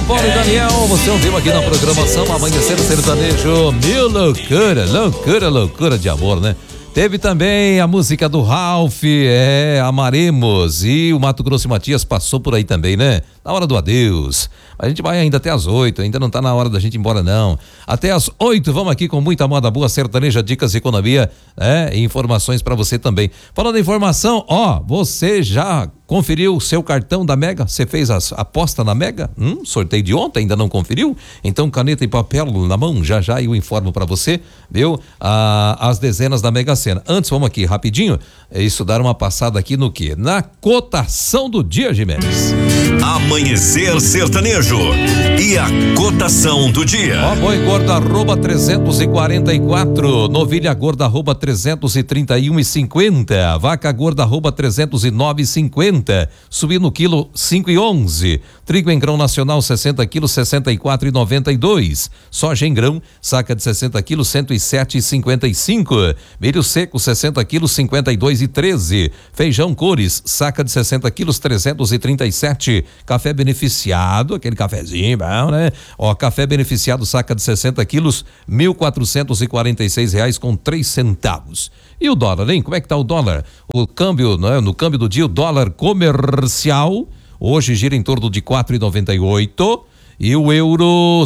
Paulo e Daniel, você ouviu aqui na programação Amanhecer Sertanejo. Mil loucura de amor, né? Teve também a música do Ralph, Amaremos, e o Mato Grosso e Matias passou por aí também, né? Na hora do adeus. A gente vai ainda até às 8, ainda não tá na hora da gente ir embora não. Até às 8, vamos aqui com muita moda boa, sertaneja, dicas de economia, e informações pra você também. Falando em informação, você já conferiu o seu cartão da Mega? Você fez a aposta na Mega? Sorteio de ontem, ainda não conferiu? Então caneta e papel na mão, já eu informo pra você, viu? As dezenas da Mega Sena. Antes, vamos aqui rapidinho, dar uma passada aqui no quê? Na cotação do dia, Jimenez. Amanhecer Sertanejo e a cotação do dia. Boi gordo @344, novilha gorda @331,50, vaca gorda @309,50, subindo quilo 5,11, trigo em grão nacional 60 quilos 64,92, soja em grão saca de 60 quilos 107,55, milho seco 60 quilos 52,13, feijão cores saca de 60 quilos 337, café beneficiado, aquele cafezinho bom, né? Café beneficiado saca de 60 quilos R$1.446,03. E o dólar, hein? Como é que tá o dólar? O câmbio, né? No câmbio do dia, o dólar comercial hoje gira em torno de 4,98 e o euro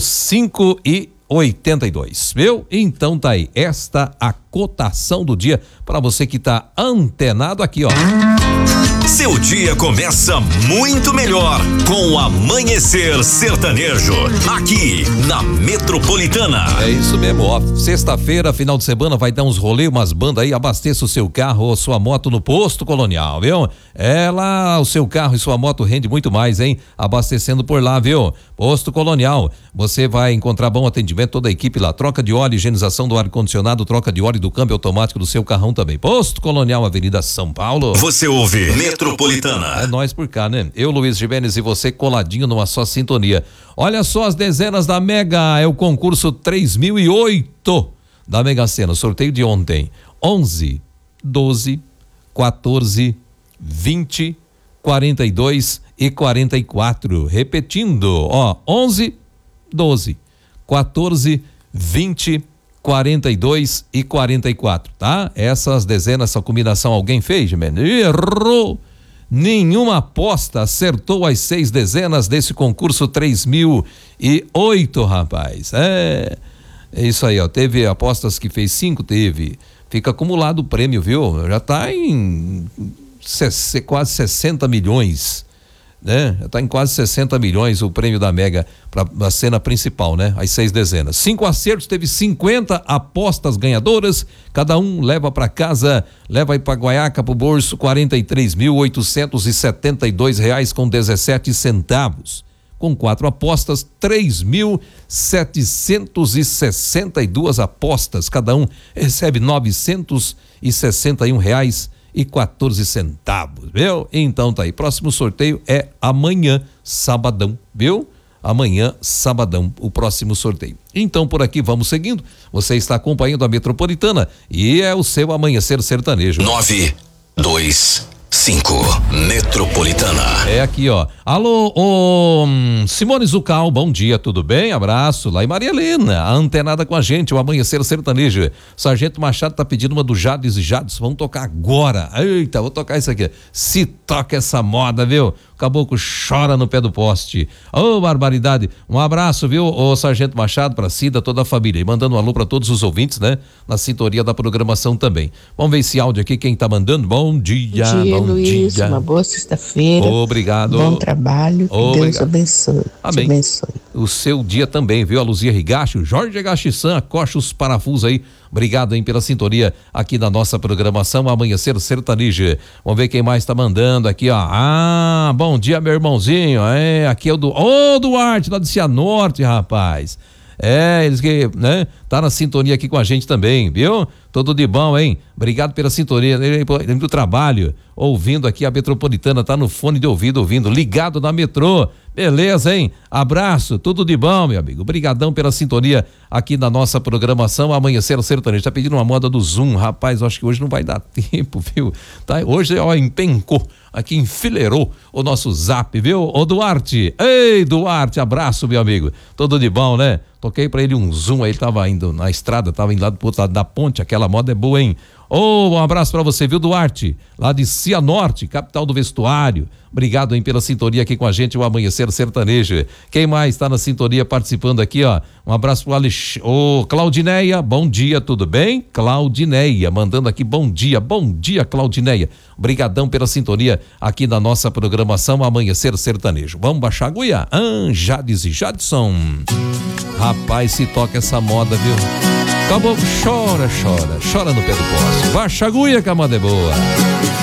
5,82, viu? Então tá aí, esta a cotação do dia para você que tá antenado aqui, ó. Seu dia começa muito melhor com o Amanhecer Sertanejo, aqui na Metropolitana. É isso mesmo, sexta-feira, final de semana, vai dar uns rolês, umas bandas aí, abasteça o seu carro ou sua moto no Posto Colonial, viu? Lá o seu carro e sua moto rende muito mais, hein? Abastecendo por lá, viu? Posto Colonial, você vai encontrar bom atendimento, toda a equipe lá, troca de óleo, higienização do ar-condicionado, troca de óleo do câmbio automático do seu carrão também. Posto Colonial, Avenida São Paulo. Você ouve Metropolitana. É nós por cá, né? Eu, Luiz Jimenez e você coladinho numa só sintonia. Olha só as dezenas da Mega, é o concurso 3008 da Mega Sena, sorteio de ontem. 11, 12, 14, 20, 42 e 44. Repetindo, 11, 12, 14, 20, 42 e 44, tá? Essas dezenas, essa combinação alguém fez, Jimenez? Errou! Nenhuma aposta acertou as 6 dezenas desse concurso 3008, rapaz. É isso aí, teve apostas que fez 5, teve. Fica acumulado o prêmio, viu? Já tá em quase 60 milhões, né? Já tá em quase 60 milhões o prêmio da Mega para a cena principal, né? As 6 dezenas. 5 acertos, teve 50 apostas ganhadoras, cada um leva para casa, leva aí para Guaiaca, pro bolso, R$43.872,17. Com 4 apostas, 3.762 apostas, cada um recebe R$961,14, viu? Então tá aí, próximo sorteio é amanhã, sabadão, viu? Amanhã, sabadão, o próximo sorteio. Então por aqui vamos seguindo, você está acompanhando a Metropolitana e é o seu Amanhecer Sertanejo. 925 Metropolitana. É aqui, ó. Alô, Simone Zucal, bom dia, tudo bem? Abraço. Lá e Maria Helena, a antenada com a gente, o Amanhecer Sertanejo. Sargento Machado tá pedindo uma do Jades e Jades, vamos tocar agora. Eita, vou tocar isso aqui. Se toca essa moda, viu? O caboclo chora no pé do poste. Barbaridade. Um abraço, viu, ô Sargento Machado, pra Cida, toda a família. E mandando um alô pra todos os ouvintes, né? Na sintonia da programação também. Vamos ver esse áudio aqui, quem tá mandando? Bom dia, bom Luiz, dia. Uma boa sexta-feira. Obrigado. Bom trabalho. Que Deus abençoe. Amém. Te abençoe. O seu dia também, viu? A Luzia Rigacho, o Jorge Agachi-san, acocha os parafusos aí. Obrigado, hein, pela sintonia aqui na nossa programação Amanhecer Sertanejo. Vamos ver quem mais tá mandando aqui, ó. Bom dia, meu irmãozinho. Aqui é o Duarte, lá de Cianorte, rapaz. Eles que, né, tá na sintonia aqui com a gente também, viu? Tudo de bom, hein? Obrigado pela sintonia do trabalho, ouvindo aqui a Metropolitana, tá no fone de ouvido, ligado na metrô. Beleza, hein? Abraço, tudo de bom, meu amigo. Obrigadão pela sintonia aqui na nossa programação Amanhecer Sertanejo. Tá pedindo uma moda do Zoom, rapaz, eu acho que hoje não vai dar tempo, viu? Tá, hoje, empencou. aqui enfileirou o nosso zap, viu? Ô Duarte, ei Duarte, abraço meu amigo, tudo de bom, né? Toquei pra ele um zoom aí, ele tava indo na estrada, tava indo lá pro outro lado da ponte, aquela moda é boa, hein? Um abraço pra você, viu Duarte? Lá de Cianorte, capital do vestuário. Obrigado, hein, pela sintonia aqui com a gente, o Amanhecer Sertanejo. Quem mais tá na sintonia participando aqui, ó? Um abraço pro Claudineia, bom dia, tudo bem? Claudineia, mandando aqui bom dia Claudineia. Obrigadão pela sintonia aqui na nossa programação Amanhecer Sertanejo. Vamos baixar a agulha? Jades e Jadson. Rapaz, se toca essa moda, viu? Acabou, chora no pé do poste. Baixa a agulha que a moda é boa.